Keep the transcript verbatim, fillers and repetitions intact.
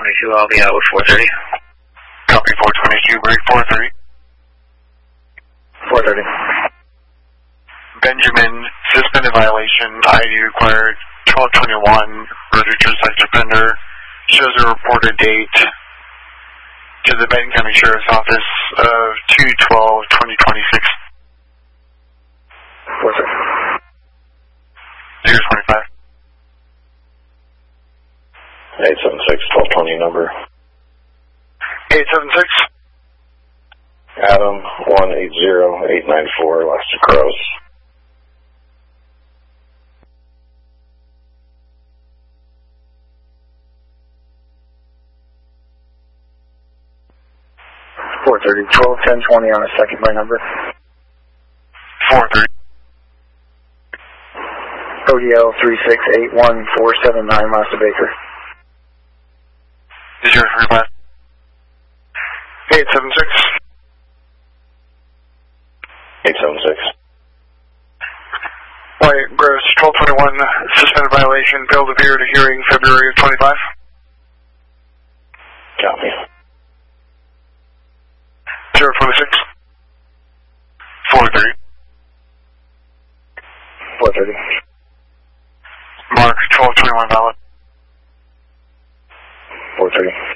twenty-two, I'll be out with four thirty. Copy four twenty-two, break four thirty. four thirty. Benjamin, suspended violation, I D required twelve twenty-one, registered sex offender, shows a reported date to the Benton County Sheriff's Office of two twelve twenty twenty-six. four thirty. zero twenty-five. eight seven six, twelve twenty number. eight seven six. Adam, one eight zero eight nine four, Elastic Cross. four thirty, twelve ten twenty on a second by number. four thirty. O D L three six eight one four seven nine, Master Baker. zero three five. eight seven six. eight seven six. White, gross, twelve twenty-one, suspended violation, failed to appear at a hearing February of twenty-five. Copy. zero twenty-six. four thirty. four thirty. Mark, twelve twenty-one valid. four thirty.